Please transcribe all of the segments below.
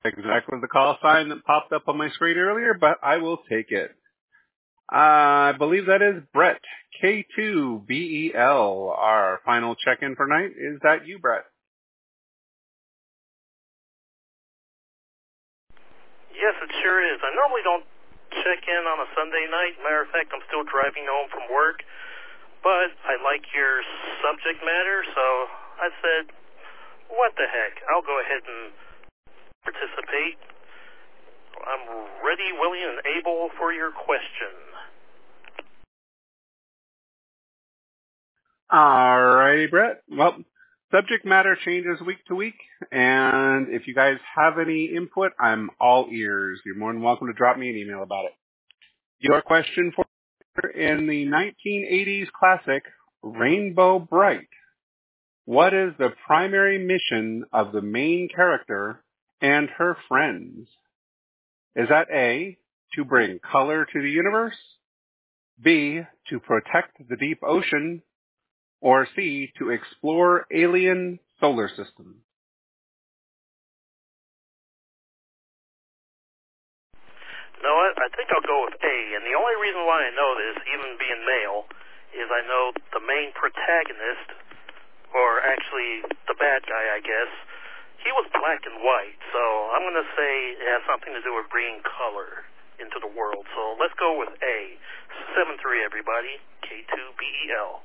exactly the call sign that popped up on my screen earlier, but I will take it. I believe that is Brett, K2BEL, our final check-in for night. Is that you, Brett? Yes, it sure is. I normally don't check in on a Sunday night. Matter of fact, I'm still driving home from work. But I like your subject matter, so I said, what the heck? I'll go ahead and participate. I'm ready, willing, and able for your question. Alrighty, Brett. Well, subject matter changes week to week, and if you guys have any input, I'm all ears. You're more than welcome to drop me an email about it. Your question for in the 1980s classic Rainbow Bright. What is the primary mission of the main character and her friends? Is that A, to bring color to the universe, B, to protect the deep ocean, or C, to explore alien solar systems? No, I think I'll go with A, and the only reason why I know this, even being male, is I know the main protagonist, or actually the bad guy, I guess, he was black and white, so I'm going to say it has something to do with bringing color into the world. So let's go with A. 7-3, everybody. K2BEL.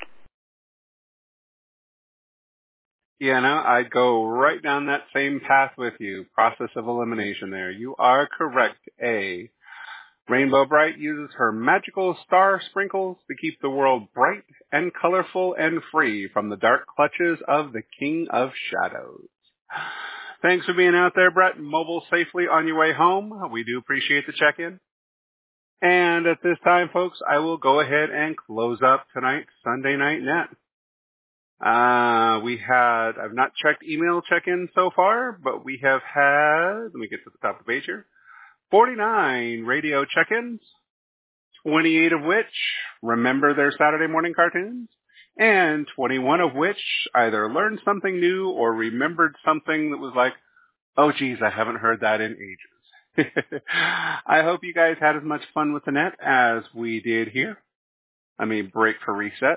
Yeah, no, I'd go right down that same path with you. Process of elimination there. You are correct, A. Rainbow Bright uses her magical star sprinkles to keep the world bright and colorful and free from the dark clutches of the King of Shadows. Thanks for being out there, Brett, mobile safely on your way home. We do appreciate the check-in. And at this time, folks, I will go ahead and close up tonight's Sunday Night Net. I've not checked email check-in so far, but we have had, let me get to the top of the page here, 49 radio check-ins, 28 of which remember their Saturday morning cartoons, and 21 of which either learned something new or remembered something that was like, oh geez, I haven't heard that in ages. I hope you guys had as much fun with the net as we did here. Let me break for reset.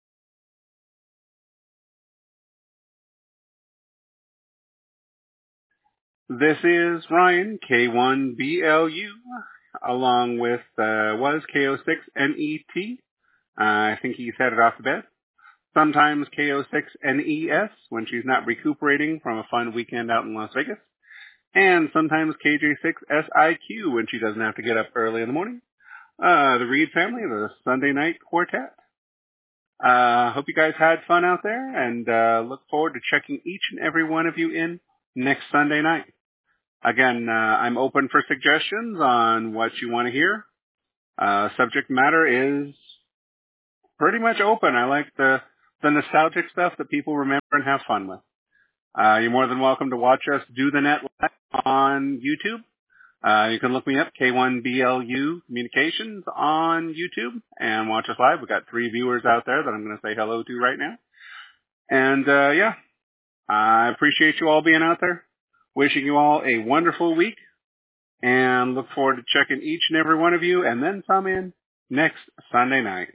This is Ryan, K1BLU, along with, was K06NET. I think he said it off the bat. Sometimes K06NES when she's not recuperating from a fun weekend out in Las Vegas. And sometimes KJ6SIQ when she doesn't have to get up early in the morning. The Reed family, the Sunday Night Quartet. Hope you guys had fun out there, and look forward to checking each and every one of you in next Sunday night. Again, I'm open for suggestions on what you want to hear. Subject matter is pretty much open. I like the nostalgic stuff that people remember and have fun with. You're more than welcome to watch us do the net live on YouTube. You can look me up, K1BLU Communications on YouTube, and watch us live. We've got 3 viewers out there that I'm going to say hello to right now. And, yeah, I appreciate you all being out there. Wishing you all a wonderful week, and look forward to checking each and every one of you, and then some in next Sunday night.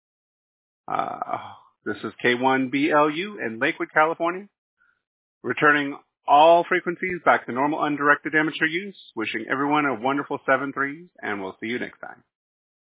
This is K1BLU in Lakewood, California, returning all frequencies back to normal undirected amateur use, wishing everyone a wonderful 7-3s, and we'll see you next time.